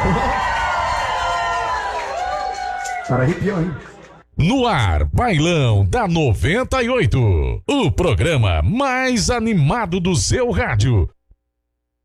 Cara, arrepiou, hein? No ar, Bailão da 98. O programa mais animado do seu rádio.